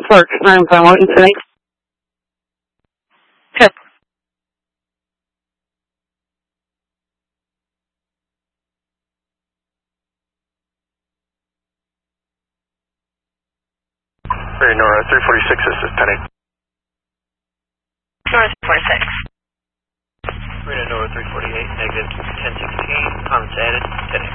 Park 951 today. Okay. Very Nora 346, this is Penny. Nora 346. Reno Nora 348, negative 1016, comments added, today.